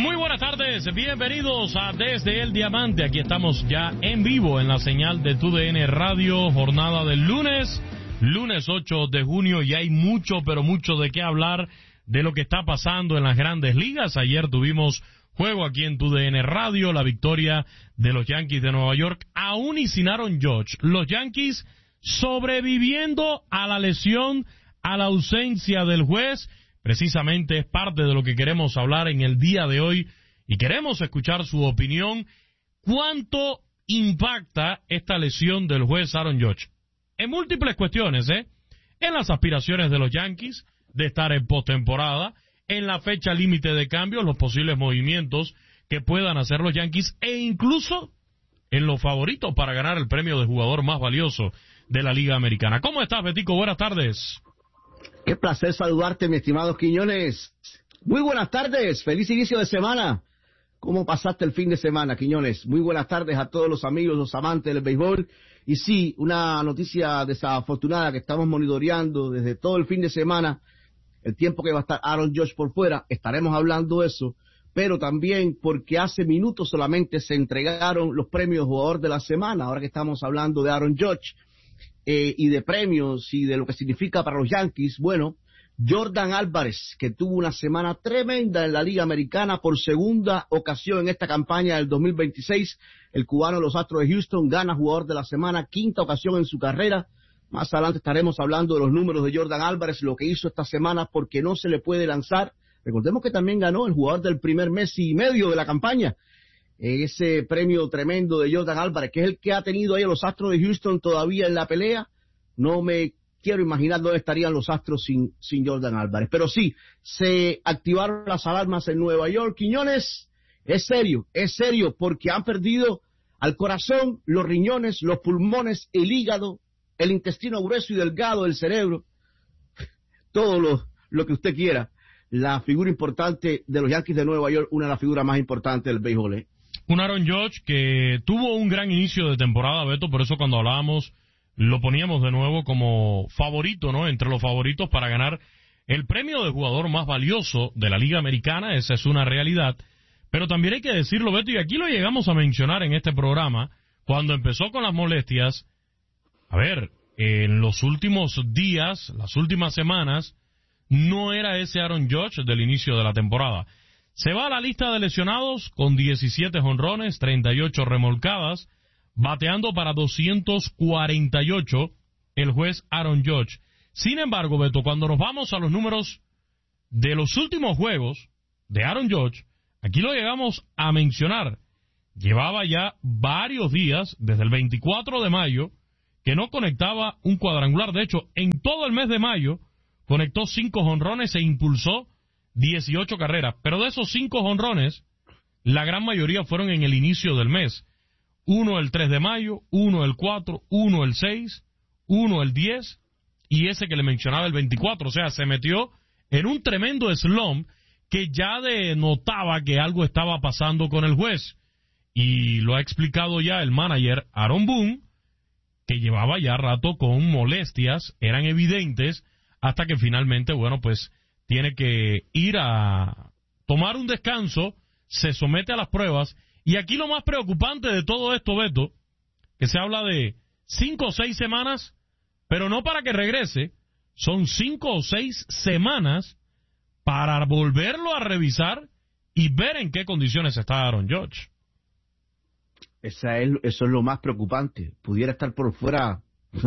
Muy buenas tardes, bienvenidos a Desde el Diamante. Aquí estamos ya en vivo en la señal de TUDN Radio, jornada del lunes 8 de junio, y hay mucho, pero mucho de qué hablar de lo que está pasando en las grandes ligas. Ayer tuvimos juego aquí en TUDN Radio, la victoria de los Yankees de Nueva York, aún y sin Aaron Judge. Los Yankees sobreviviendo a la lesión, a la ausencia del juez. Precisamente es parte de lo que queremos hablar en el día de hoy y queremos escuchar su opinión. ¿Cuánto impacta esta lesión del juez Aaron Judge? En múltiples cuestiones, en las aspiraciones de los Yankees de estar en postemporada, en la fecha límite de cambios, los posibles movimientos que puedan hacer los Yankees e incluso en los favoritos para ganar el premio de jugador más valioso de la Liga Americana. ¿Cómo estás, Betico? Buenas tardes. Qué placer saludarte, mi estimado Quiñones. Muy buenas tardes, feliz inicio de semana. ¿Cómo pasaste el fin de semana, Quiñones? Muy buenas tardes a todos los amigos, los amantes del béisbol. Y sí, una noticia desafortunada que estamos monitoreando desde todo el fin de semana, el tiempo que va a estar Aaron Judge por fuera, estaremos hablando de eso, pero también porque hace minutos solamente se entregaron los premios Jugador de la Semana, ahora que estamos hablando de Aaron Judge. Y de premios y de lo que significa para los Yankees. Bueno, Yordan Álvarez, que tuvo una semana tremenda en la Liga Americana por segunda ocasión en esta campaña del 2026, el cubano de los Astros de Houston gana jugador de la semana, quinta ocasión en su carrera. Más adelante estaremos hablando de los números de Yordan Álvarez, lo que hizo esta semana porque no se le puede lanzar. Recordemos que también ganó el jugador del primer mes y medio de la campaña. Ese premio tremendo de Yordan Álvarez, que es el que ha tenido ahí a los Astros de Houston todavía en la pelea. No me quiero imaginar dónde estarían los Astros sin Yordan Álvarez. Pero sí, se activaron las alarmas en Nueva York. Quiñones, es serio, porque han perdido al corazón, los riñones, los pulmones, el hígado, el intestino grueso y delgado, el cerebro, todo lo que usted quiera. La figura importante de los Yankees de Nueva York, una de las figuras más importantes del béisbol, Un Aaron Judge que tuvo un gran inicio de temporada, Beto, por eso cuando hablábamos lo poníamos de nuevo como favorito, ¿no? Entre los favoritos para ganar el premio de jugador más valioso de la Liga Americana, esa es una realidad. Pero también hay que decirlo, Beto, y aquí lo llegamos a mencionar en este programa, cuando empezó con las molestias. A ver, en los últimos días, las últimas semanas, no era ese Aaron Judge del inicio de la temporada. Se va a la lista de lesionados con 17 jonrones, 38 remolcadas, bateando para 248 el juez Aaron Judge. Sin embargo, Beto, cuando nos vamos a los números de los últimos juegos de Aaron Judge, aquí lo llegamos a mencionar. Llevaba ya varios días, desde el 24 de mayo, que no conectaba un cuadrangular. De hecho, en todo el mes de mayo, conectó 5 jonrones e impulsó 18 carreras, pero de esos 5 jonrones, la gran mayoría fueron en el inicio del mes. 1 el 3 de mayo, 1 el 4, 1 el 6, 1 el 10, y ese que le mencionaba el 24, o sea, se metió en un tremendo slump que ya denotaba que algo estaba pasando con el juez, y lo ha explicado ya el manager Aaron Boone, que llevaba ya rato con molestias, eran evidentes, hasta que finalmente, bueno, pues tiene que ir a tomar un descanso, se somete a las pruebas, y aquí lo más preocupante de todo esto, Beto, que se habla de 5 o 6 semanas, pero no para que regrese, son 5 o 6 semanas para volverlo a revisar y ver en qué condiciones está Aaron Judge. Eso es lo más preocupante. Pudiera estar por fuera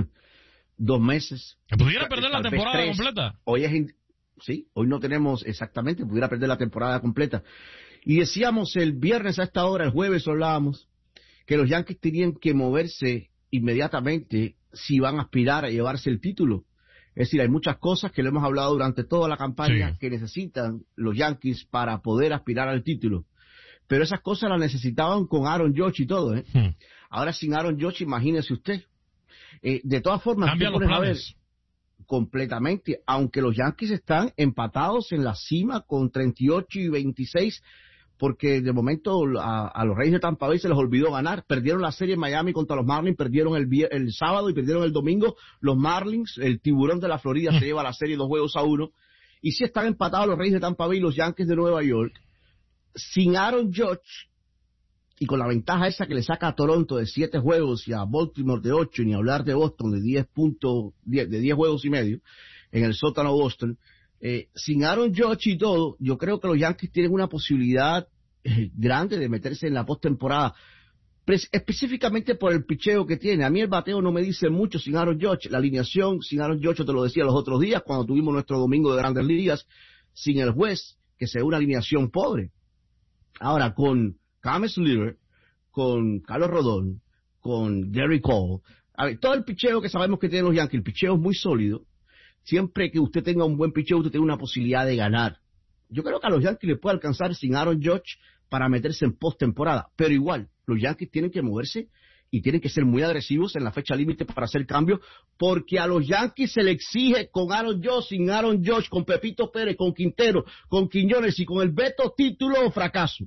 2 meses. ¿Pudiera perder la temporada completa? Hoy no tenemos exactamente, pudiera perder la temporada completa. Y decíamos el viernes a esta hora, el jueves hablábamos, que los Yankees tenían que moverse inmediatamente si van a aspirar a llevarse el título. Es decir, hay muchas cosas que le hemos hablado durante toda la campaña que necesitan los Yankees para poder aspirar al título. Pero esas cosas las necesitaban con Aaron Judge y todo, Ahora sin Aaron Judge, imagínese usted. De todas formas, cambia los planes. Completamente, aunque los Yankees están empatados en la cima con 38 y 26, porque de momento a los Reyes de Tampa Bay se les olvidó ganar. Perdieron la serie en Miami contra los Marlins, perdieron el sábado y perdieron el domingo. Los Marlins, el tiburón de la Florida, se lleva la serie 2-1, y sí están empatados los Reyes de Tampa Bay y los Yankees de Nueva York. sin Aaron Judge, y con la ventaja esa que le saca a Toronto de 7 juegos y a Baltimore de 8, ni hablar de Boston de 10 juegos y medio, en el sótano Boston, sin Aaron Judge y todo, yo creo que los Yankees tienen una posibilidad grande de meterse en la postemporada, específicamente por el picheo que tiene. A mí el bateo no me dice mucho sin Aaron Judge, la alineación sin Aaron Judge, yo te lo decía los otros días cuando tuvimos nuestro domingo de Grandes Ligas, sin el juez, que sea una alineación pobre. Ahora, con James Lever, con Carlos Rodón, con Gary Cole, a ver, todo el picheo que sabemos que tienen los Yankees, el picheo es muy sólido. Siempre que usted tenga un buen picheo, usted tiene una posibilidad de ganar. Yo creo que a los Yankees les puede alcanzar sin Aaron Judge para meterse en postemporada, pero igual, los Yankees tienen que moverse y tienen que ser muy agresivos en la fecha límite para hacer cambios, porque a los Yankees se le exige con Aaron Judge, sin Aaron Judge, con Pepito Pérez, con Quintero, con Quiñones y con el veto, título o fracaso.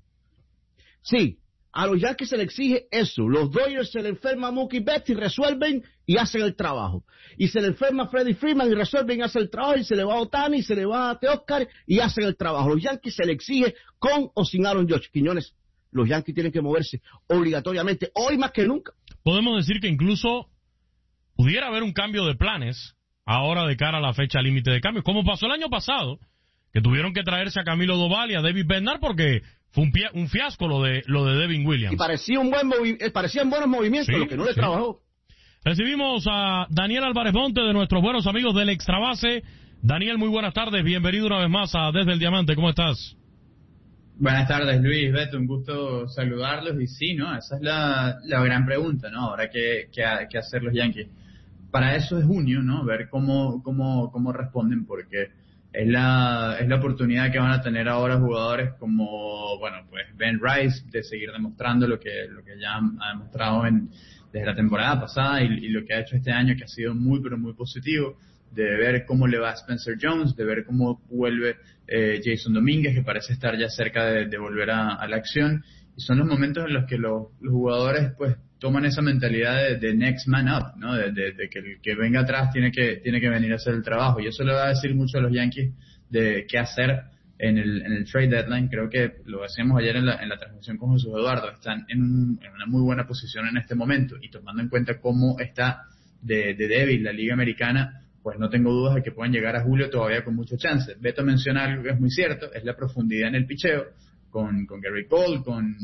Sí, a los Yankees se le exige eso. Los Dodgers se le enferma a Mookie Betts y resuelven y hacen el trabajo. Y se le enferma a Freddie Freeman y resuelven y hacen el trabajo. Y se le va a Ohtani y se le va a Teoscar y hacen el trabajo. Los Yankees se le exige con o sin Aaron Judge. Quiñones, los Yankees tienen que moverse obligatoriamente, hoy más que nunca. Podemos decir que incluso pudiera haber un cambio de planes ahora de cara a la fecha límite de cambios, como pasó el año pasado, que tuvieron que traerse a Camilo Doval y a David Bednar porque fue un fiasco lo de Devin Williams. Y parecían buenos movimientos, sí, lo que no le trabajó. Recibimos a Daniel Álvarez Monte, de nuestros buenos amigos del Extra Base. Daniel, muy buenas tardes, bienvenido una vez más a Desde el Diamante, ¿cómo estás? Buenas tardes, Luis, Beto, un gusto saludarlos. Y sí, ¿no? Esa es la gran pregunta, ¿no? Ahora, ¿qué hacer los Yankees? Para eso es junio, ¿no? Ver cómo responden, porque es la oportunidad que van a tener ahora jugadores como, bueno, pues Ben Rice, de seguir demostrando lo que ya ha demostrado desde la temporada pasada y lo que ha hecho este año, que ha sido muy, pero muy positivo, de ver cómo le va a Spencer Jones, de ver cómo vuelve Jason Domínguez, que parece estar ya cerca de volver a la acción. Y son los momentos en los que los jugadores pues toman esa mentalidad de next man up, ¿no? De que el que venga atrás tiene que venir a hacer el trabajo. Y eso le va a decir mucho a los Yankees de qué hacer en el trade deadline. Creo que lo decíamos ayer en la transmisión con Jesús Eduardo. Están en una muy buena posición en este momento, y tomando en cuenta cómo está de débil la Liga Americana, pues no tengo dudas de que puedan llegar a julio todavía con mucha chance. Beto menciona algo que es muy cierto, es la profundidad en el picheo, con Gary Cole, con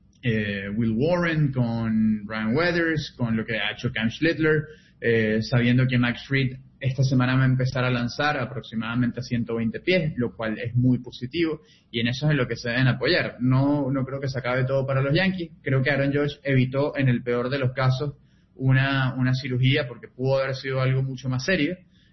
Will Warren, con Ryan Weathers, con lo que ha hecho Cam Schlittler, sabiendo que Max Fried esta semana va a empezar a lanzar aproximadamente a 120 pies, lo cual es muy positivo, y en eso es en lo que se deben apoyar. No creo que se acabe todo para los Yankees. Creo que Aaron Judge evitó, en el peor de los casos, una cirugía, porque pudo haber sido algo mucho más serio,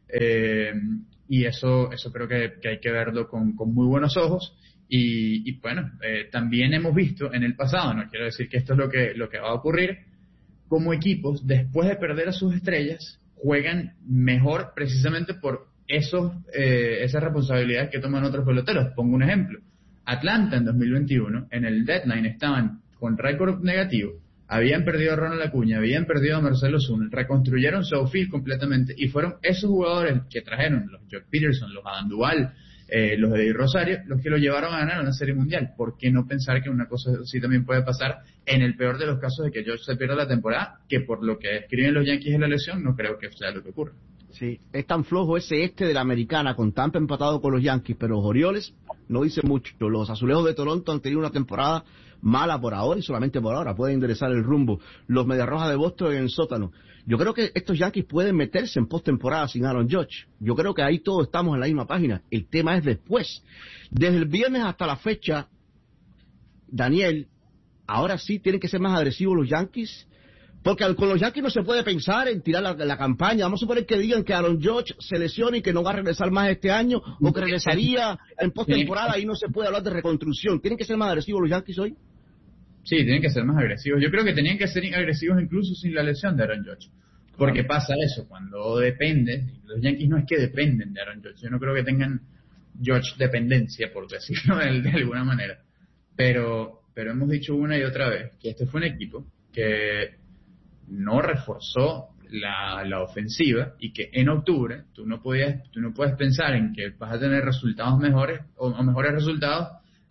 y eso creo que hay que verlo con muy buenos ojos. Y bueno, también hemos visto en el pasado, no quiero decir que esto es lo que va a ocurrir, como equipos, después de perder a sus estrellas, juegan mejor precisamente por esas responsabilidades que toman otros peloteros. Pongo un ejemplo. Atlanta en 2021, en el deadline estaban con récord negativo, habían perdido a Ronald Acuña, habían perdido a Marcelo Zuna, reconstruyeron su outfield completamente, y fueron esos jugadores que trajeron, los Jock Peterson, los Adam Duval, los de Eddie Rosario, los que lo llevaron a ganar una serie mundial. ¿Por qué no pensar que una cosa así también puede pasar en el peor de los casos de que George se pierda la temporada? Que por lo que escriben los Yankees en la lesión, no creo que sea lo que ocurra. Sí, es tan flojo ese de la Americana, con Tampa empatado con los Yankees, pero los Orioles no dicen mucho. Los Azulejos de Toronto han tenido una temporada mala por ahora, y solamente por ahora pueden enderezar el rumbo. Los Medias Rojas de Boston en el sótano. Yo creo que estos Yankees pueden meterse en postemporada sin Aaron Judge. Yo creo que ahí todos estamos en la misma página. El tema es después. Desde el viernes hasta la fecha, Daniel, ahora sí tienen que ser más agresivos los Yankees, porque con los Yankees no se puede pensar en tirar la campaña. Vamos a suponer que digan que Aaron Judge se lesiona y que no va a regresar más este año, o que regresaría en postemporada, y no se puede hablar de reconstrucción. ¿Tienen que ser más agresivos los Yankees hoy? Sí, tienen que ser más agresivos. Yo creo que tenían que ser agresivos incluso sin la lesión de Aaron Judge. Porque pasa eso, cuando depende, los Yankees no es que dependen de Aaron Judge. Yo no creo que tengan Judge dependencia, por decirlo de alguna manera. Pero hemos dicho una y otra vez que este fue un equipo que no reforzó la ofensiva, y que en octubre tú no puedes pensar en que vas a tener resultados mejores o mejores resultados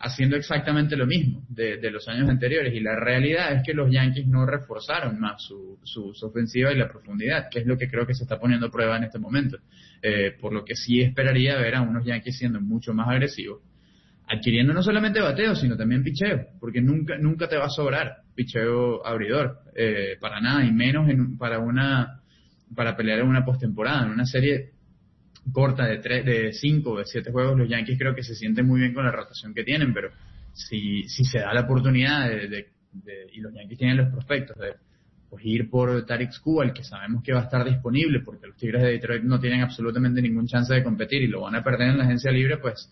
haciendo exactamente lo mismo de los años anteriores, y la realidad es que los Yankees no reforzaron más su ofensiva y la profundidad, que es lo que creo que se está poniendo a prueba en este momento, por lo que sí esperaría ver a unos Yankees siendo mucho más agresivos, adquiriendo no solamente bateo, sino también picheo, porque nunca te va a sobrar picheo abridor, para nada, y menos para pelear en una postemporada, en una serie corta de 5 o de 7 juegos. Los Yankees creo que se sienten muy bien con la rotación que tienen, pero si se da la oportunidad y los Yankees tienen los prospectos de pues, ir por Tarik Skubal, que sabemos que va a estar disponible porque los Tigres de Detroit no tienen absolutamente ningún chance de competir y lo van a perder en la agencia libre, pues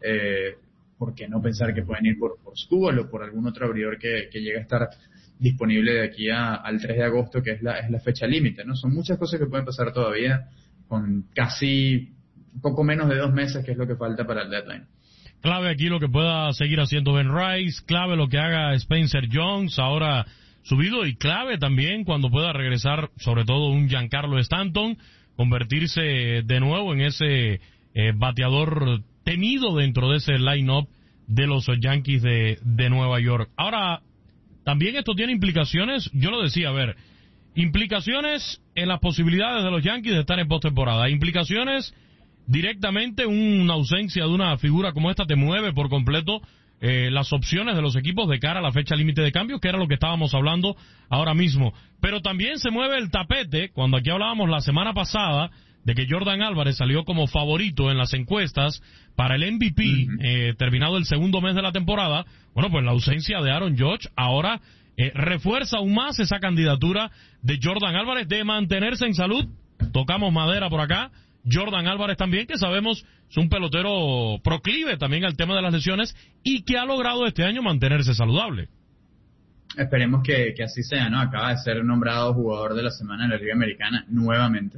¿por qué no pensar que pueden ir por Skubal o por algún otro abridor que llegue a estar disponible de aquí al 3 de agosto, que es la fecha límite, ¿no? Son muchas cosas que pueden pasar todavía, con casi poco menos de 2 meses, que es lo que falta para el deadline. Clave aquí lo que pueda seguir haciendo Ben Rice, clave lo que haga Spencer Jones, ahora subido, y clave también cuando pueda regresar, sobre todo un Giancarlo Stanton, convertirse de nuevo en ese bateador temido dentro de ese line-up de los Yankees de Nueva York. Ahora, también esto tiene implicaciones, yo lo decía, a ver, implicaciones en las posibilidades de los Yankees de estar en postemporada, implicaciones directamente, una ausencia de una figura como esta te mueve por completo las opciones de los equipos de cara a la fecha límite de cambios, que era lo que estábamos hablando ahora mismo. Pero también se mueve el tapete, cuando aquí hablábamos la semana pasada de que Jordan Álvarez salió como favorito en las encuestas para el MVP, terminado el segundo mes de la temporada. Bueno, pues la ausencia de Aaron Judge ahora refuerza aún más esa candidatura de Jordan Álvarez de mantenerse en salud. Tocamos madera por acá. Jordan Álvarez también, que sabemos es un pelotero proclive también al tema de las lesiones y que ha logrado este año mantenerse saludable. Esperemos que así sea, ¿no? Acaba de ser nombrado jugador de la semana en la Liga Americana nuevamente.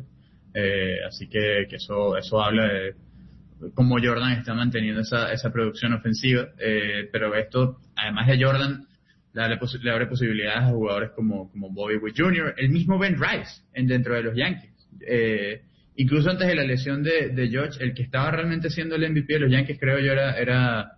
Así que eso habla de cómo Jordan está manteniendo esa producción ofensiva. Pero esto, además de Jordan, le abre posibilidades a jugadores como Bobby Witt Jr., el mismo Ben Rice dentro de los Yankees. Incluso antes de la lesión de Judge, el que estaba realmente siendo el MVP de los Yankees, creo yo, era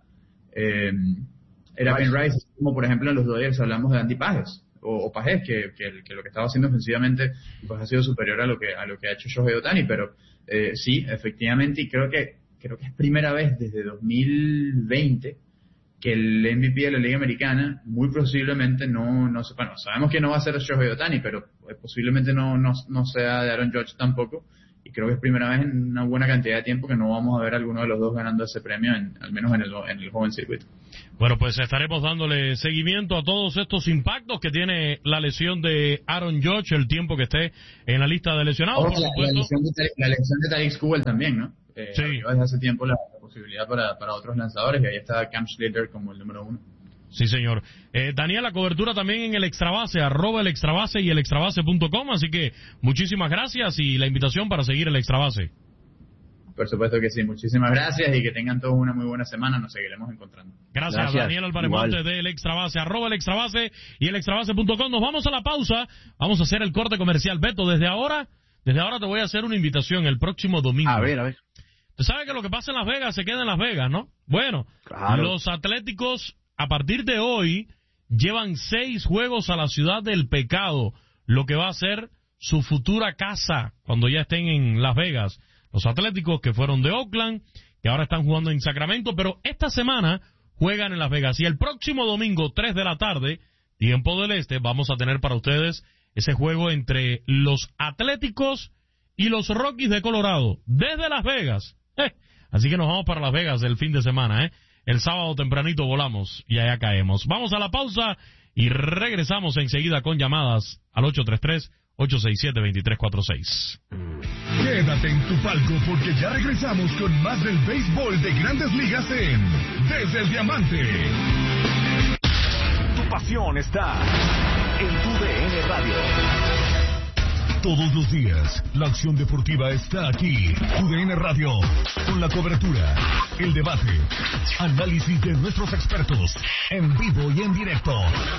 Ben Rice, como por ejemplo en los Dodgers hablamos de Andy Pages, o Pages, que lo que estaba haciendo ofensivamente pues ha sido superior a lo que ha hecho Shohei Ohtani, pero sí, efectivamente, y creo que es primera vez desde 2020 que el MVP de la Liga Americana muy posiblemente no sabemos que no va a ser Shohei Ohtani, pero posiblemente no sea de Aaron Judge tampoco, y creo que es primera vez en una buena cantidad de tiempo que no vamos a ver a alguno de los dos ganando ese premio, al menos en el joven circuito. Bueno, pues estaremos dándole seguimiento a todos estos impactos que tiene la lesión de Aaron Judge, el tiempo que esté en la lista de lesionados. Por supuesto. La lesión de Tarik Skubal también, ¿no? Sí. Desde hace tiempo la posibilidad para otros lanzadores, y ahí está Cam Schlitter como el número 1. Sí, señor. Daniel, la cobertura también en el Extrabase, @ el Extrabase y el Extrabase.com, así que muchísimas gracias y la invitación para seguir el Extrabase. Por supuesto que sí, muchísimas gracias y que tengan todos una muy buena semana, nos seguiremos encontrando. Gracias. Daniel Álvarez Montes del Extrabase, @ el Extrabase y el Extrabase.com. Nos vamos a la pausa, vamos a hacer el corte comercial. Beto, desde ahora te voy a hacer una invitación el próximo domingo. A ver. Tú sabes que lo que pasa en Las Vegas se queda en Las Vegas, ¿no? Bueno, claro. Los Atléticos a partir de hoy llevan 6 juegos a la Ciudad del Pecado, lo que va a ser su futura casa cuando ya estén en Las Vegas. Los Atléticos que fueron de Oakland, que ahora están jugando en Sacramento, pero esta semana juegan en Las Vegas. Y el próximo domingo, 3 de la tarde, tiempo del este, vamos a tener para ustedes ese juego entre los Atléticos y los Rockies de Colorado, desde Las Vegas. Así que nos vamos para Las Vegas el fin de semana, El sábado tempranito volamos y allá caemos. Vamos a la pausa y regresamos enseguida con llamadas al 833-867-2346. Quédate en tu palco porque ya regresamos con más del béisbol de Grandes Ligas Desde el Diamante. Tu pasión está en tu DN Radio. Todos los días, la acción deportiva está aquí. UDN Radio, con la cobertura, el debate, análisis de nuestros expertos, en vivo y en directo.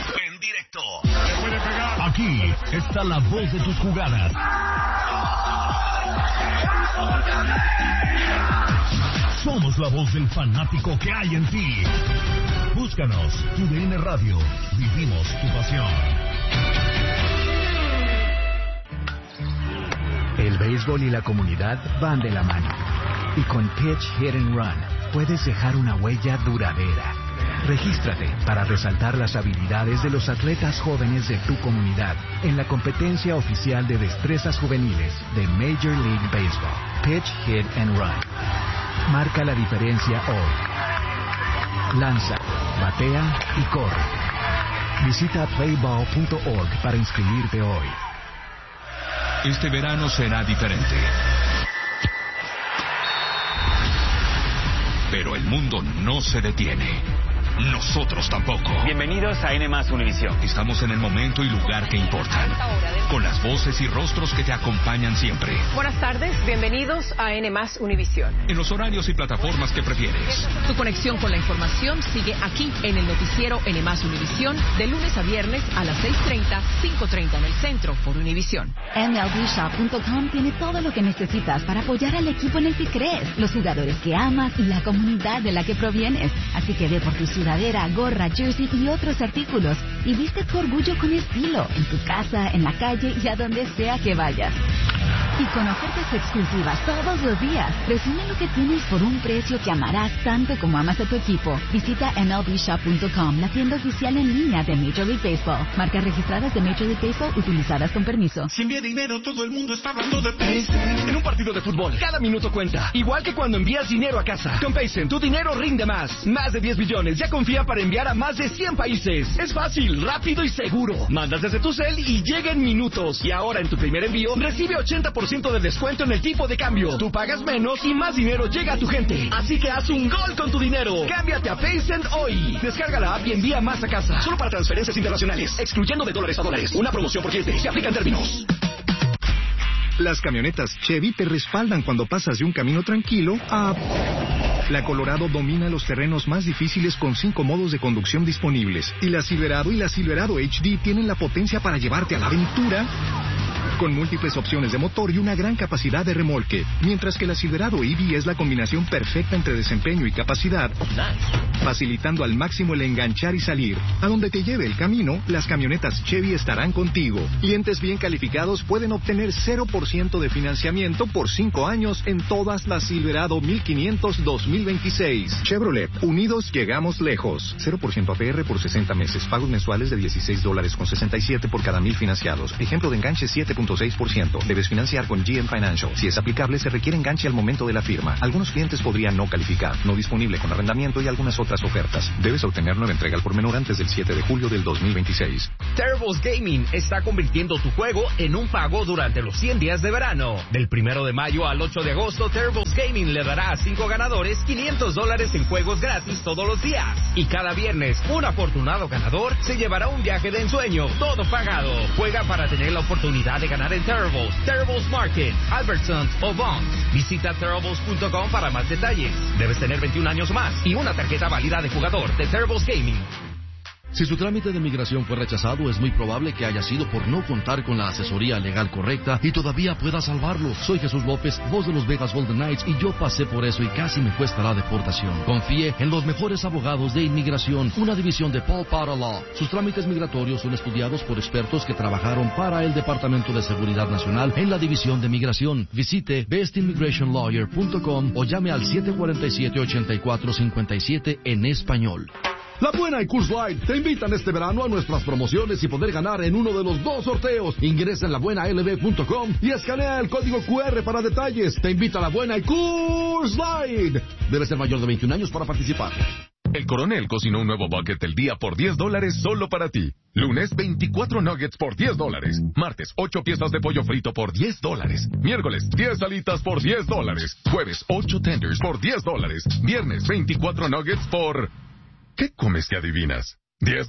Aquí está la voz de tus jugadas. Somos la voz del fanático que hay en ti. Búscanos, TUDN Radio. Vivimos tu pasión. El béisbol y la comunidad van de la mano. Y con Pitch Hit and Run puedes dejar una huella duradera. Regístrate para resaltar las habilidades de los atletas jóvenes de tu comunidad en la competencia oficial de destrezas juveniles de Major League Baseball. Pitch Hit and Run. Marca la diferencia hoy. Lanza, batea y corre. Visita playball.org para inscribirte hoy. Este verano será diferente. Pero el mundo no se detiene. Nosotros tampoco. Bienvenidos a N+ Univisión. Estamos en el momento y lugar que importan. Con las voces y rostros que te acompañan siempre. Buenas tardes, bienvenidos a N+ Univisión. En los horarios y plataformas que prefieres. Tu conexión con la información sigue aquí en el noticiero N+ Univisión de lunes a viernes a las 6:30, 5:30 en el centro por Univisión. MLBshop.com tiene todo lo que necesitas para apoyar al equipo en el que crees, los jugadores que amas y la comunidad de la que provienes. Así que ve por tu sudadera, gorra, jersey y otros artículos y viste tu orgullo con estilo en tu casa, en la calle y a donde sea que vayas. Y con ofertas exclusivas todos los días, recibe lo que tienes por un precio que amarás tanto como amas a tu equipo. Visita MLBshop.com, la tienda oficial en línea de Major League Baseball. Marcas registradas de Major League Baseball utilizadas con permiso. Si envía dinero, todo el mundo está hablando de Paycen. En un partido de fútbol, cada minuto cuenta. Igual que cuando envías dinero a casa. Con Paycen, tu dinero rinde más. Más de 10 billones. Ya confía para enviar a más de 100 países. Es fácil, rápido y seguro. Mandas desde tu cel y llega en minutos. Y ahora en tu primer envío, recibe 80% de descuento en el tipo de cambio. Tú pagas menos y más dinero llega a tu gente. Así que haz un gol con tu dinero. Cámbiate a Paycen hoy. Descarga la app y envía más a casa. Solo para transferencias internacionales, excluyendo de dólares a dólares. Una promoción por cliente. Se aplican términos. Las camionetas Chevy te respaldan cuando pasas de un camino tranquilo a... La Colorado domina los terrenos más difíciles con 5 modos de conducción disponibles. Y la Silverado y la Silverado HD tienen la potencia para llevarte a la aventura con múltiples opciones de motor y una gran capacidad de remolque. Mientras que la Silverado EV es la combinación perfecta entre desempeño y capacidad, facilitando al máximo el enganchar y salir. A donde te lleve el camino, las camionetas Chevy estarán contigo. Clientes bien calificados pueden obtener 0% de financiamiento por 5 años en todas las Silverado 1500 2026. Chevrolet, unidos llegamos lejos. 0% APR por 60 meses. Pagos mensuales de $16.67 por cada 1,000 financiados. Ejemplo de enganche 7.6%. Debes financiar con GM Financial. Si es aplicable, se requiere enganche al momento de la firma. Algunos clientes podrían no calificar. No disponible con arrendamiento y algunas otras ofertas. Debes obtener nueva entrega al por menor antes del 7 de julio del 2026. Terribles Gaming está convirtiendo tu juego en un pago durante los 100 días de verano. Del 1 de mayo al 8 de agosto, Terribles Gaming le dará a 5 ganadores $500 en juegos gratis todos los días. Y cada viernes, un afortunado ganador se llevará un viaje de ensueño, todo pagado. Juega para tener la oportunidad de ganar en Terribles, Terribles Market, Albertsons o Bonds. Visita Terribles.com para más detalles. Debes tener 21 años más y una tarjeta válida de jugador de Terribles Gaming. Si su trámite de migración fue rechazado, es muy probable que haya sido por no contar con la asesoría legal correcta y todavía pueda salvarlo. Soy Jesús López, voz de los Vegas Golden Knights, y yo pasé por eso y casi me cuesta la deportación. Confíe en los mejores abogados de inmigración, una división de Paul Potter Law. Sus trámites migratorios son estudiados por expertos que trabajaron para el Departamento de Seguridad Nacional en la División de Migración. Visite bestimmigrationlawyer.com o llame al 747-8457 en español. La Buena y Coors Light te invitan este verano a nuestras promociones y poder ganar en uno de los 2 sorteos. Ingresa en labuenalb.com y escanea el código QR para detalles. Te invita a La Buena y Coors Light. Debe ser mayor de 21 años para participar. El Coronel cocinó un nuevo bucket del día por $10 solo para ti. Lunes, 24 nuggets por $10. Martes, 8 piezas de pollo frito por $10. Miércoles, 10 alitas por $10. Jueves, 8 tenders por $10. Viernes, 24 nuggets por... ¿Qué comes que adivinas? $10.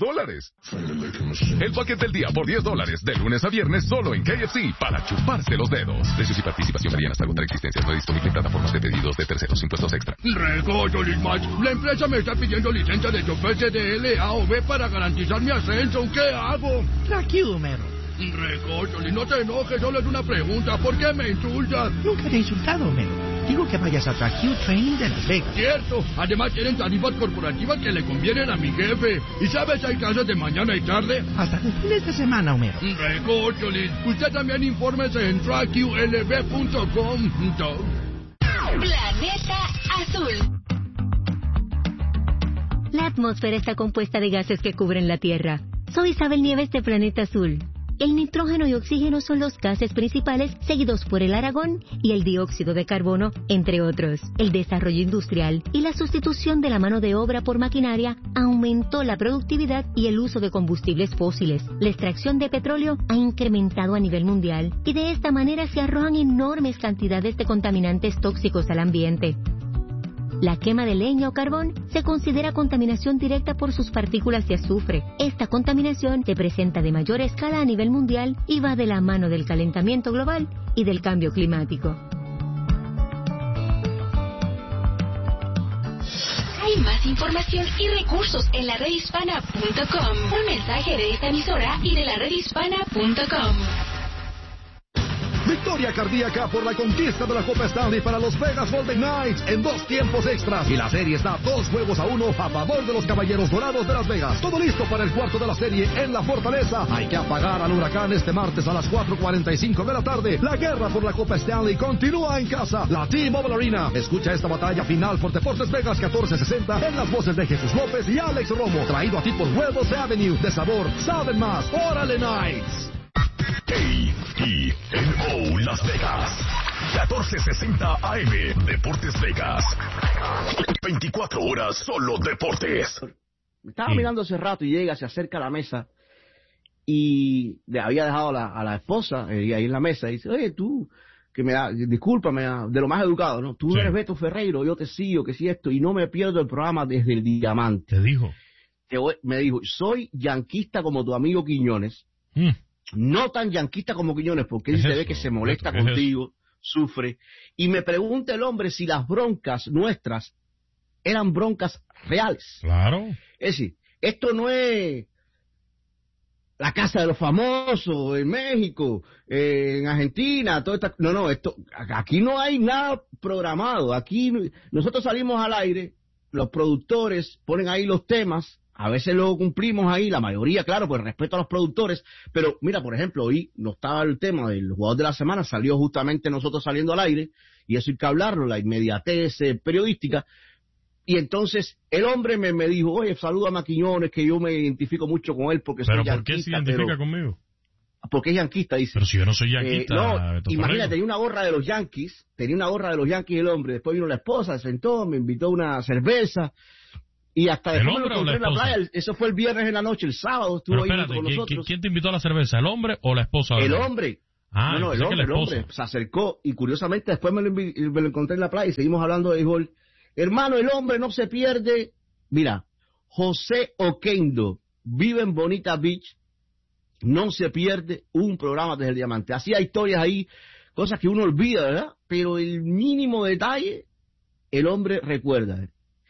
El paquete del día por $10, de lunes a viernes solo en KFC, para chuparse los dedos. Precios y participación varían hasta agotar existencias. No disponible en plataformas de pedidos de terceros, impuestos extra. Recocho, Match. La empresa me está pidiendo licencia de chofer CDL A o B para garantizar mi ascenso. ¿Qué hago? Tranquilo, Mero. Recocho, no te enojes, solo es una pregunta. ¿Por qué me insultas? Nunca te he insultado, Mero. Digo que vayas a Q Training de Las Vegas. Cierto. Además tienen tarifas corporativas que le convienen a mi jefe. ¿Y sabes, hay clases de mañana y tarde? Hasta de fines de semana, Homero. Recócholis. Usted también infórmese en trackqlb.com. Planeta Azul. La atmósfera está compuesta de gases que cubren la Tierra. Soy Isabel Nieves de Planeta Azul. El nitrógeno y oxígeno son los gases principales, seguidos por el argón y el dióxido de carbono, entre otros. El desarrollo industrial y la sustitución de la mano de obra por maquinaria aumentó la productividad y el uso de combustibles fósiles. La extracción de petróleo ha incrementado a nivel mundial y de esta manera se arrojan enormes cantidades de contaminantes tóxicos al ambiente. La quema de leña o carbón se considera contaminación directa por sus partículas de azufre. Esta contaminación se presenta de mayor escala a nivel mundial y va de la mano del calentamiento global y del cambio climático. Hay más información y recursos en la redhispana.com. Un mensaje de esta emisora y de la redhispana.com. Victoria cardíaca por la conquista de la Copa Stanley para los Vegas Golden Knights en 2 tiempos extras. Y la serie está 2-1 a favor de los Caballeros Dorados de Las Vegas. Todo listo para el cuarto de la serie en la Fortaleza. Hay que apagar al Huracán este martes a las 4:45 de la tarde. La guerra por la Copa Stanley continúa en casa. La T-Mobile Arena. Escucha esta batalla final por Deportes Vegas 1460 en las voces de Jesús López y Alex Romo. Traído a ti por Huevos Avenue. De sabor, saben más. ¡Órale, Knights! KENO Las Vegas 1460 AM Deportes Vegas 24 horas solo deportes. Me estaba mirando hace rato y llega, se acerca a la mesa y le había dejado a la esposa ahí en la mesa y dice, oye, tú, que discúlpame, de lo más educado, ¿no? Tú eres Beto Ferreiro, yo te sigo, que si esto, y no me pierdo el programa desde el Diamante. ¿Te dijo? Me dijo, soy yanquista como tu amigo Quiñones. No tan yanquista como Quiñones, porque él se ve que se molesta contigo, sufre. Y me pregunta el hombre si las broncas nuestras eran broncas reales. Claro. Es decir, esto no es la casa de los famosos en México, en Argentina, todo esto. No, aquí no hay nada programado. Aquí nosotros salimos al aire, los productores ponen ahí los temas. A veces lo cumplimos ahí, la mayoría, claro, por respeto a los productores, pero mira, por ejemplo, hoy no estaba el tema del jugador de la semana, salió justamente nosotros saliendo al aire, y eso hay que hablarlo, la inmediatez periodística, y entonces el hombre me dijo, oye, saluda a Quiñones, que yo me identifico mucho con él porque soy yanquista. ¿Pero por qué se identifica conmigo? Porque es yanquista, dice. Pero si yo no soy yanquista. Imagínate, tenía una gorra de los Yankees el hombre, después vino la esposa, se sentó, me invitó a una cerveza, y hasta después me lo encontré en la playa. Eso fue el viernes en la noche, el sábado estuvo ahí con nosotros. ¿Quién te invitó a la cerveza, el hombre o la esposa? El hombre. El hombre se acercó y curiosamente después me lo encontré en la playa y seguimos hablando de béisbol. Hermano, el hombre no se pierde. Mira, José Oquendo vive en Bonita Beach, no se pierde un programa desde el Diamante. Así hay historias ahí, cosas que uno olvida, ¿verdad? Pero el mínimo detalle, el hombre recuerda.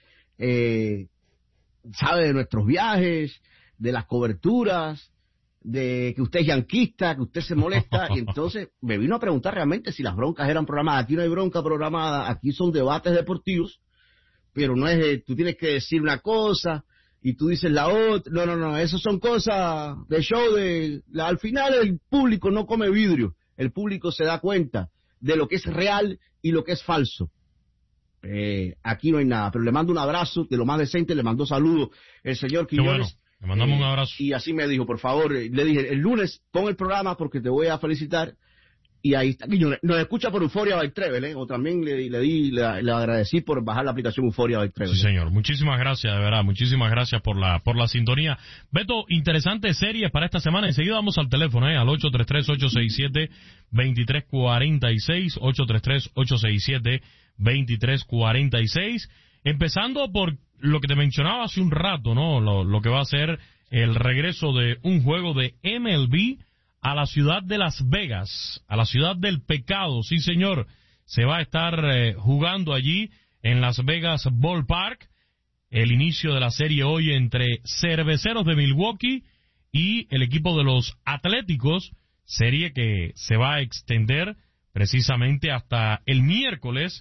Sabe de nuestros viajes, de las coberturas, de que usted es yanquista, que usted se molesta, y entonces me vino a preguntar realmente si las broncas eran programadas. Aquí no hay bronca programada, aquí son debates deportivos, pero no es tú tienes que decir una cosa y tú dices la otra. No, eso son cosas de show. Al final el público no come vidrio, el público se da cuenta de lo que es real y lo que es falso. Aquí no hay nada, pero le mando un abrazo de lo más decente, le mandó saludos el señor Quiñones. Bueno, le mandamos un abrazo. Y así me dijo, por favor, le dije, el lunes pon el programa porque te voy a felicitar. Y ahí está Quiñones. Nos escucha por Euforia by Travel, o también le agradecí por bajar la aplicación Euforia by Travel. Sí, señor. Muchísimas gracias, de verdad. Muchísimas gracias por la sintonía. Beto, interesantes series para esta semana. Enseguida vamos al teléfono, al 833-867-2346, 833-867-2346. Empezando por lo que te mencionaba hace un rato, ¿no? Lo que va a ser el regreso de un juego de MLB a la ciudad de Las Vegas, a la ciudad del pecado. Sí, señor. Se va a estar jugando allí en Las Vegas Ballpark. El inicio de la serie hoy entre Cerveceros de Milwaukee y el equipo de los Atléticos. Serie que se va a extender precisamente hasta el miércoles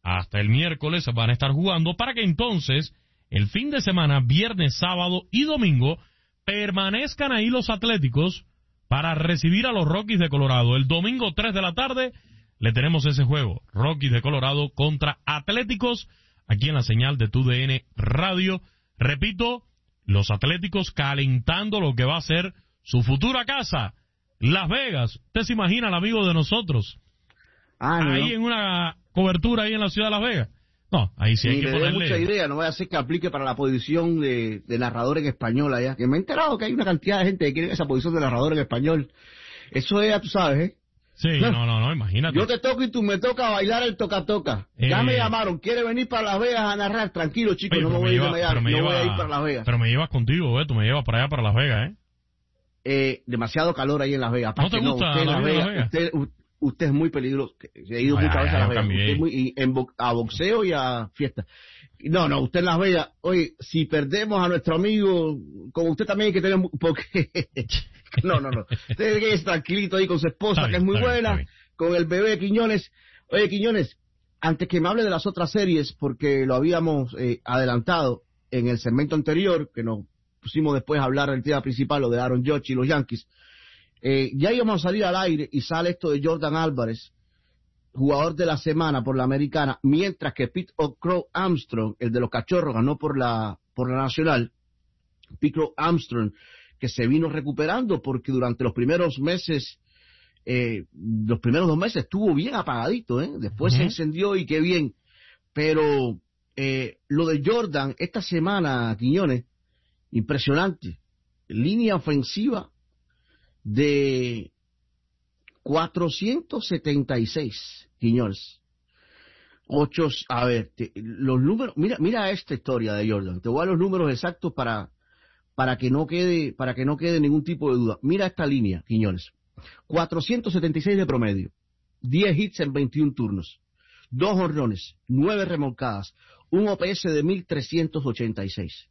hasta el miércoles van a estar jugando para que entonces el fin de semana, viernes, sábado y domingo, permanezcan ahí los Atléticos para recibir a los Rockies de Colorado. El domingo 3 de la tarde le tenemos ese juego, Rockies de Colorado contra Atléticos, aquí en la señal de TUDN Radio. Repito, los Atléticos calentando lo que va a ser su futura casa, Las Vegas. Usted se imagina, el amigo de nosotros, ahí en una cobertura ahí en la ciudad de Las Vegas. No, ahí sí hay que ponerle mucha idea, no voy a hacer que aplique para la posición de narrador en español allá, que me he enterado que hay una cantidad de gente que quiere esa posición de narrador en español. Eso es, tú sabes, ¿eh? Sí, no, imagínate. Yo te toco y tú me toca bailar el toca-toca. Ya me llamaron, ¿quiere venir para Las Vegas a narrar? Tranquilo, chicos, no me voy a ir de Miami, no voy a ir para Las Vegas. Pero me llevas contigo, tú me llevas para allá, para Las Vegas, demasiado calor ahí en Las Vegas. ¿No te gusta usted Las Vegas? Usted es muy peligroso. He ido muchas veces a Las Vegas. Usted es muy, a boxeo y a fiesta. No, usted en Las Vegas, oye, si perdemos a nuestro amigo, como usted también hay que tener, porque no. Usted es tranquilito ahí con su esposa, que es muy buena, con el bebé Quiñones. Oye, Quiñones, antes que me hable de las otras series, porque lo habíamos adelantado en el segmento anterior, que nos pusimos después a hablar del tema principal, lo de Aaron Judge y los Yankees. Ya íbamos a salir al aire y sale esto de Jordan Álvarez, jugador de la semana por la americana, mientras que Pete Crow Armstrong, el de los Cachorros, ganó por la nacional. Pete Crow Armstrong, que se vino recuperando porque durante los primeros meses, los primeros 2 meses estuvo bien apagadito, después se encendió y qué bien. Pero lo de Jordan esta semana, Quiñones, impresionante. Línea ofensiva de 476, Quiñones. Los números, mira esta historia de Jordan. Te voy a dar los números exactos para que no quede ningún tipo de duda. Mira esta línea, Quiñones. 476 de promedio, 10 hits en 21 turnos, 2 jonrones, 9 remolcadas, un OPS de 1386.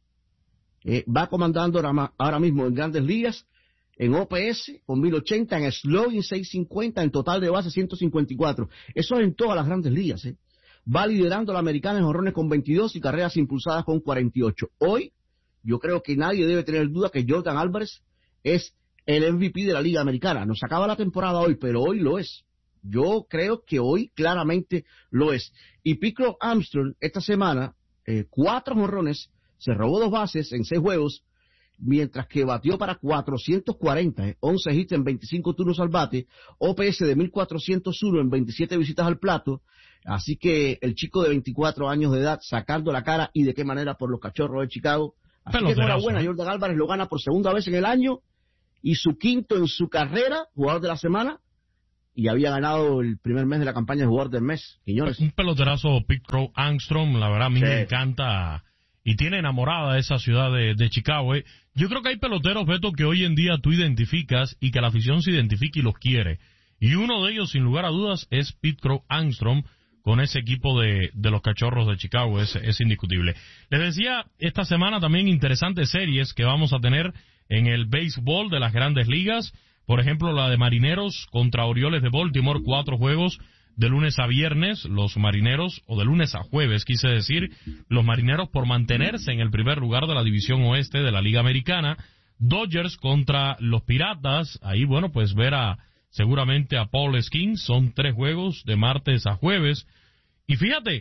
Va comandando ahora mismo en Grandes Ligas en OPS con 1080, en slugging 650, en total de base 154. Eso es en todas las Grandes Ligas. Va liderando la americana en jonrones con 22 y carreras impulsadas con 48. Hoy, yo creo que nadie debe tener duda que Jordan Álvarez es el MVP de la Liga Americana. Nos acaba la temporada hoy, pero hoy lo es. Yo creo que hoy claramente lo es. Y Pete Crow Armstrong esta semana, 4 jonrones, se robó 2 bases en 6 juegos, mientras que batió para 440, 11 hits en 25 turnos al bate, OPS de 1401 en 27 visitas al plato. Así que el chico de 24 años de edad sacando la cara, y de qué manera, por los Cachorros de Chicago. Así que enhorabuena, Jordan Álvarez lo gana por segunda vez en el año y su quinto en su carrera, jugador de la semana, y había ganado el primer mes de la campaña de jugador del mes, Quiñones. Un peloterazo, Pete Crow Armstrong, la verdad a mí me encanta y tiene enamorada esa ciudad de Chicago. Yo creo que hay peloteros, Beto, que hoy en día tú identificas y que la afición se identifica y los quiere. Y uno de ellos, sin lugar a dudas, es Pete Crow Armstrong con ese equipo de los Cachorros de Chicago. Es indiscutible. Les decía, esta semana también interesantes series que vamos a tener en el béisbol de las Grandes Ligas. Por ejemplo, la de Marineros contra Orioles de Baltimore, 4 juegos de lunes a viernes, los Marineros, o de lunes a jueves, quise decir, los Marineros por mantenerse en el primer lugar de la división oeste de la Liga Americana. Dodgers contra los Piratas, ahí bueno, pues ver seguramente a Paul Skeens, son 3 juegos de martes a jueves. Y fíjate,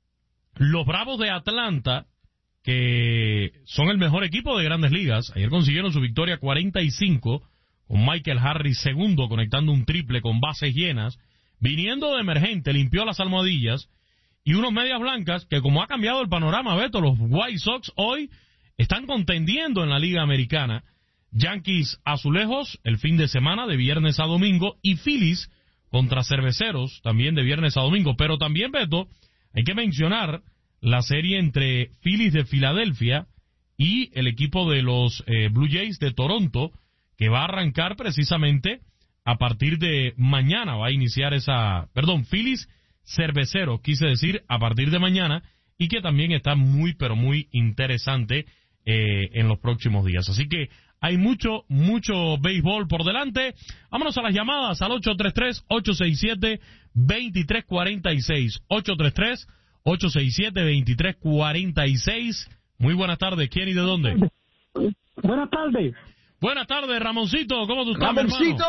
los Bravos de Atlanta, que son el mejor equipo de Grandes Ligas, ayer consiguieron su victoria 45, con Michael Harris segundo, conectando un triple con bases llenas, viniendo de emergente, limpió las almohadillas, y unos medias blancas que, como ha cambiado el panorama, Beto, los White Sox hoy están contendiendo en la Liga Americana. Yankees Azulejos el fin de semana, de viernes a domingo, y Phillies contra Cerveceros también de viernes a domingo. Pero también, Beto, hay que mencionar la serie entre Phillies de Filadelfia y el equipo de los Blue Jays de Toronto, que va a arrancar precisamente a partir de mañana. Va a iniciar Phillies Cerveceros, quise decir, a partir de mañana, y que también está muy, pero muy interesante en los próximos días. Así que hay mucho béisbol por delante. Vámonos a las llamadas al 833-867-2346. 867-2346. Muy buenas tardes. ¿Quién y de dónde? Buenas tardes. Buenas tardes, Ramoncito. ¿Cómo tú estás, ¡Ramoncito!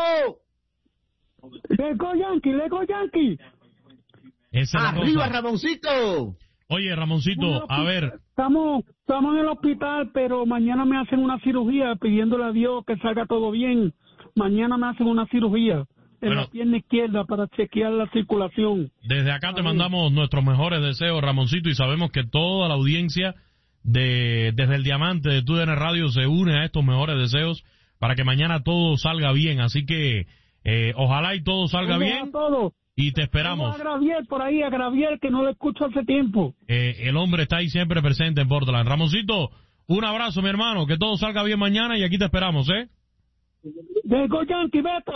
Lego Yankee. ¡Arriba, Ramoncito! Oye, Ramoncito, a ver. Estamos en el hospital, pero mañana me hacen una cirugía, pidiéndole a Dios que salga todo bien. Mañana me hacen una cirugía en la pierna izquierda para chequear la circulación. Desde acá te mandamos nuestros mejores deseos, Ramoncito, y sabemos que toda la audiencia desde el Diamante de TUDN Radio se une a estos mejores deseos para que mañana todo salga bien. Así que ojalá y todo salga bien. Y te esperamos. A Gravier, que no lo escucho hace tiempo. El hombre está ahí siempre presente en Portland. Ramoncito, un abrazo, mi hermano, que todo salga bien mañana y aquí te esperamos, Lego Yankee, Beto.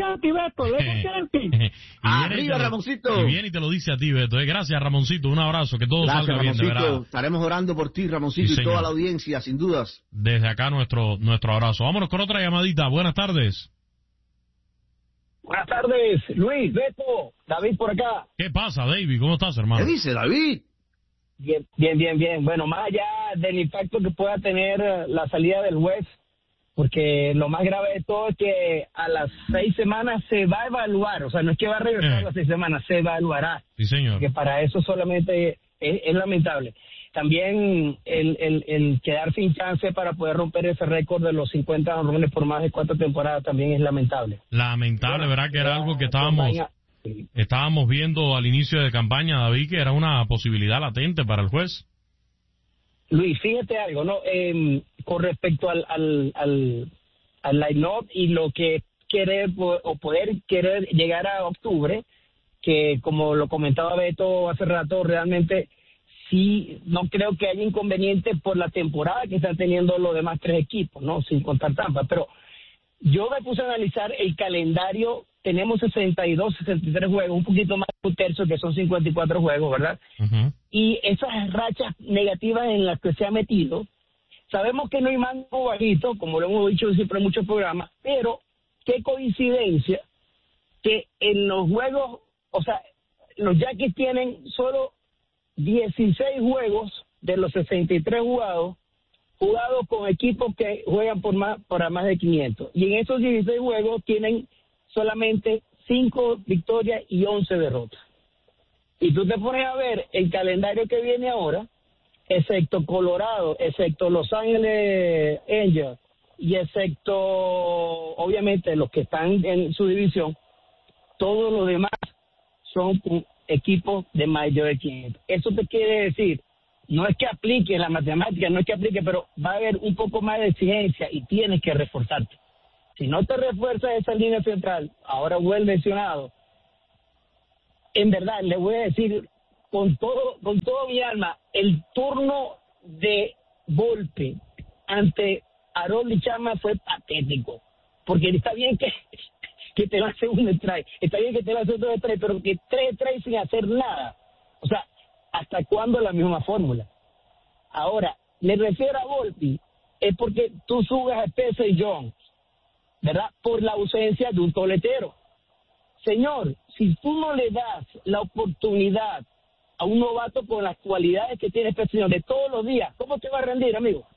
Arriba, Ramoncito. Y viene y te lo dice a ti, Beto. Gracias, Ramoncito, un abrazo, que todo salga bien, de verdad. Estaremos orando por ti, Ramoncito, y toda la audiencia, sin dudas. Desde acá nuestro abrazo. Vámonos con otra llamadita. Buenas tardes. Buenas tardes, Luis, Beto, David por acá. ¿Qué pasa, David? ¿Cómo estás, hermano? ¿Qué dice, David? Bien. Bueno, más allá del impacto que pueda tener la salida del juez, porque lo más grave de todo es que a las 6 semanas se va a evaluar, o sea, no es que va a regresar a las 6 semanas, se evaluará. Sí, señor. Que para eso solamente es lamentable. También el quedar sin chance para poder romper ese récord de los 50 honrones por más de 4 temporadas también es lamentable. Lamentable, ¿verdad? Que era algo que estábamos viendo al inicio de campaña, David, que era una posibilidad latente para el juez. Luis, fíjate algo, ¿no? Con respecto al line-up y lo que querer o poder querer llegar a octubre, que como lo comentaba Beto hace rato, realmente sí, no creo que haya inconveniente por la temporada que están teniendo los demás 3 equipos, ¿no? Sin contar Tampa, pero yo me puse a analizar el calendario. Tenemos 63 juegos, un poquito más de un tercio, que son 54 juegos, ¿verdad? Uh-huh. Y esas rachas negativas en las que se ha metido, sabemos que no hay mango bajito, como lo hemos dicho siempre en muchos programas, pero qué coincidencia que en los juegos, o sea, los Yankees tienen solo 16 juegos de los 63 jugados con equipos que juegan para más de 500. Y en esos 16 juegos tienen solamente 5 victorias y 11 derrotas. Y tú te pones a ver el calendario que viene ahora, excepto Colorado, excepto Los Ángeles Angels y excepto, obviamente, los que están en su división, todos los demás son equipos de mayor de 500. Eso te quiere decir, no es que aplique la matemática, no es que aplique, pero va a haber un poco más de exigencia y tienes que reforzarte. Si no te refuerzas esa línea central, ahora vuelve lesionado. En verdad, le voy a decir con todo mi alma, el turno de Volpe ante Aroldis Chapman fue patético. Porque está bien que te lance un strike, está bien que te lance 2 strikes, pero que 3 strikes sin hacer nada. O sea, ¿hasta cuándo la misma fórmula? Ahora, me refiero a Volpe, es porque tú subes a Spencer Jones, ¿verdad? Por la ausencia de un toletero. Señor, si tú no le das la oportunidad a un novato con las cualidades que tiene Spencer de todos los días, ¿cómo te va a rendir, amigo?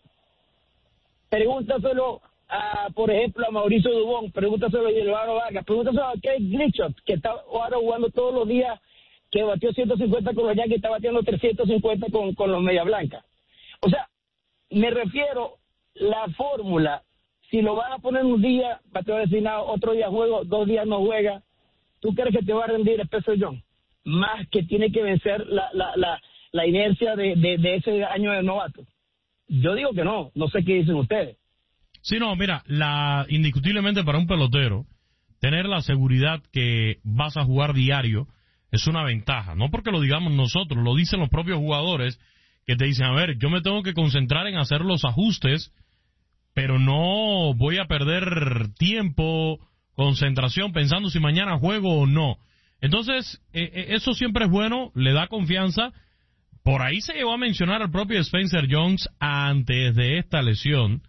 Pregúntaselo por ejemplo, a Mauricio Dubón, pregúntaselo a Eduardo Vargas, pregúntaselo a Kate Glitchot, que está ahora jugando todos los días, que batió 150 con los Yankees, está batiendo 350 con los Media Blanca. O sea, me refiero, la fórmula, si lo van a poner un día, bateador designado, otro día juego, 2 días no juega, ¿tú crees que te va a rendir Spencer Jones? Más que tiene que vencer la inercia de ese año de novato. Yo digo que no sé qué dicen ustedes. Sí, no, mira, indiscutiblemente para un pelotero, tener la seguridad que vas a jugar diario es una ventaja. No porque lo digamos nosotros, lo dicen los propios jugadores que te dicen, a ver, yo me tengo que concentrar en hacer los ajustes, pero no voy a perder tiempo, concentración, pensando si mañana juego o no. Entonces, eso siempre es bueno, le da confianza. Por ahí se llegó a mencionar al propio Spencer Jones antes de esta lesión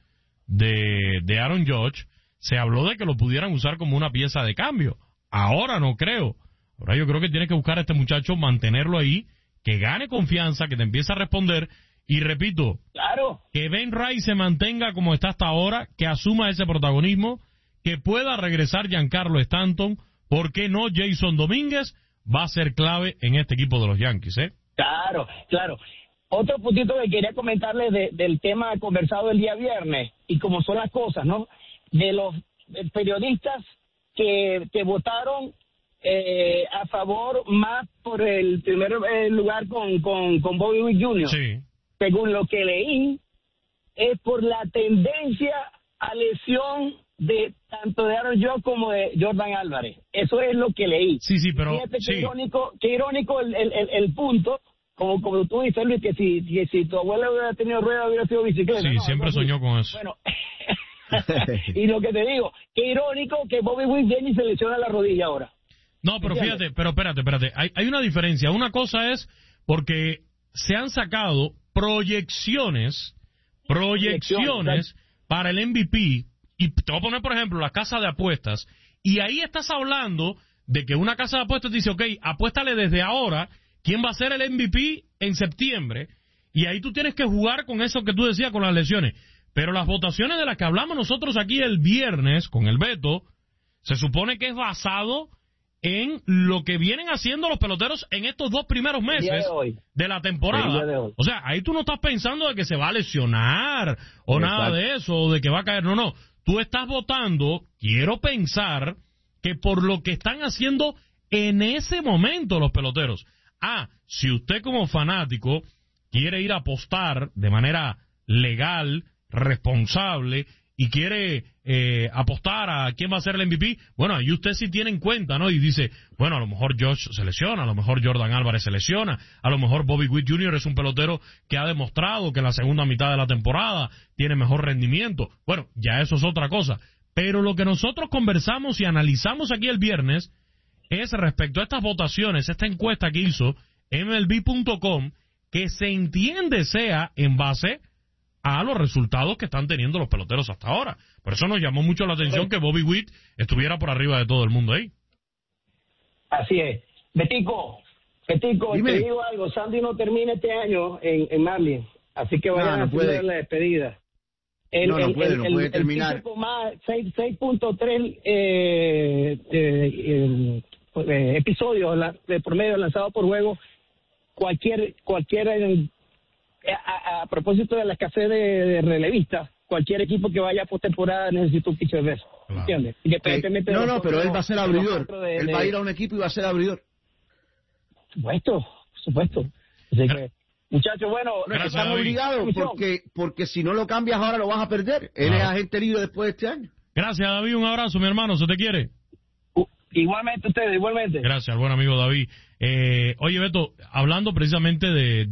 de Aaron Judge. Se habló de que lo pudieran usar como una pieza de cambio. Ahora no creo. Ahora yo creo que tiene que buscar a este muchacho, mantenerlo ahí que gane confianza, que te empiece a responder. Y repito, claro, que Ben Rice se mantenga como está hasta ahora, que asuma ese protagonismo, que pueda regresar Giancarlo Stanton, ¿por qué no Jason Domínguez? Va a ser clave en este equipo de los Yankees, ¿eh? Claro, claro. Otro puntito que quería comentarles del tema conversado el día viernes, y como son las cosas, ¿no? De los periodistas que votaron a favor más por el primer lugar con Bobby Witt Jr. Sí. Según lo que leí, es por la tendencia a lesión de tanto de Aaron Judge como de Jordan Álvarez. Eso es lo que leí. Sí, pero... Fíjate qué irónico el punto, como tú dices, Luis, que si tu abuela hubiera tenido rueda hubiera sido bicicleta. Sí, ¿no? siempre soñó con eso. Bueno, y lo que te digo, qué irónico que Bobby Witt Jr. se lesiona la rodilla ahora. No, pero fíjate, pero espérate. Hay una diferencia. Una cosa es porque se han sacado proyecciones para el MVP, y te voy a poner, por ejemplo, la casa de apuestas, y ahí estás hablando de que una casa de apuestas dice, ok, apuéstale desde ahora quién va a ser el MVP en septiembre, y ahí tú tienes que jugar con eso que tú decías, con las lesiones. Pero las votaciones de las que hablamos nosotros aquí el viernes, con el Beto, se supone que es basado en lo que vienen haciendo los peloteros en estos 2 primeros meses de la temporada. O sea, ahí tú no estás pensando de que se va a lesionar o nada de eso, o de que va a caer. No. Tú estás votando, quiero pensar, que por lo que están haciendo en ese momento los peloteros. Si usted como fanático quiere ir a apostar de manera legal, responsable, y quiere apostar a quién va a ser el MVP, bueno, ahí usted sí tiene en cuenta, ¿no? Y dice, bueno, a lo mejor Josh se lesiona, a lo mejor Jordan Álvarez se lesiona, a lo mejor Bobby Witt Jr. es un pelotero que ha demostrado que en la segunda mitad de la temporada tiene mejor rendimiento. Bueno, ya eso es otra cosa. Pero lo que nosotros conversamos y analizamos aquí el viernes es respecto a estas votaciones, esta encuesta que hizo MLB.com, que se entiende sea en base a los resultados que están teniendo los peloteros hasta ahora. Por eso nos llamó mucho la atención que Bobby Witt estuviera por arriba de todo el mundo ahí. Así es. Betico, Dime. te digo algo, Sandy no termina este año en Marlins, así que vayan a hacer la despedida. No puede terminar. El con más 6.3 episodios de promedio lanzados por juego, cualquier a propósito de la escasez de relevistas, cualquier equipo que vaya por temporada necesita un pitcher de eso, ¿entiendes? Pero él va a ser abridor. Él va a ir a un equipo y va a ser abridor. Por supuesto. Así que, muchachos, bueno, están obligados porque si no lo cambias ahora lo vas a perder. Él es agente libre después de este año. Gracias, David. Un abrazo, mi hermano. ¿Se te quiere? Igualmente ustedes, igualmente. Gracias, buen amigo David. Oye, Beto, hablando precisamente de